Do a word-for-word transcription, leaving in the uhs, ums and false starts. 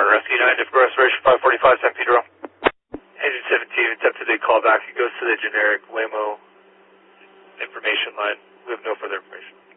Rescue nine, different restoration five forty-five San Pedro. Engine seventeen, attempted a call back. It goes to the generic Waymo information line. We have no further information.